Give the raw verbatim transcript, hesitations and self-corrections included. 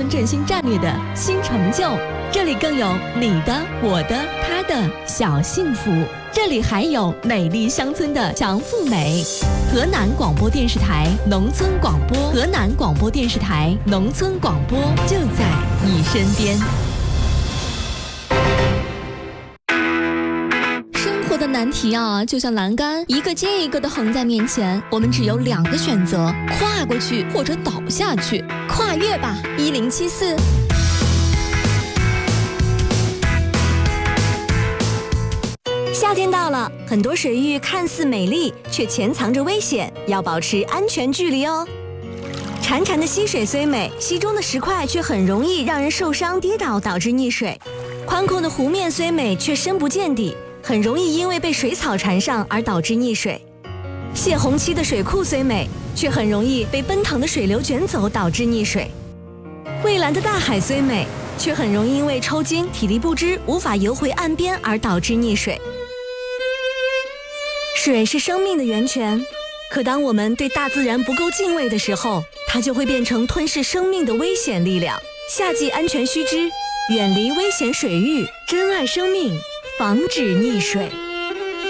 乡振兴战略的新成就。这里更有你的、我的、他的小幸福。这里还有美丽乡村的强富美。河南广播电视台农村广播，河南广播电视台农村广播就在你身边。生活的难题啊，就像栏杆，一个接一个的横在面前，我们只有两个选择：跨过去或者倒下去。跨越吧，一零七四。 夏天到了，很多水域看似美丽，却潜藏着危险，要保持安全距离哦。潺潺的溪水虽美，溪中的石块却很容易让人受伤跌倒，导致溺水。宽阔的湖面虽美，却深不见底，很容易因为被水草缠上而导致溺水。泄洪期的水库虽美，却很容易被奔腾的水流卷走，导致溺水。蔚蓝的大海虽美，却很容易因为抽筋、体力不支，无法游回岸边而导致溺水。水是生命的源泉，可当我们对大自然不够敬畏的时候，它就会变成吞噬生命的危险力量。夏季安全须知，远离危险水域，珍爱生命，防止溺水。